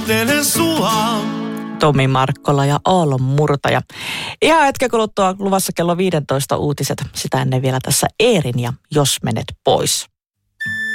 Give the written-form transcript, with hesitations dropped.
odottelen sua. Tomi Markkola ja Aallon murtaja. Ihan hetken kuluttua luvassa kello 15 uutiset. Sitä ennen vielä tässä Eerin ja Jos menet pois.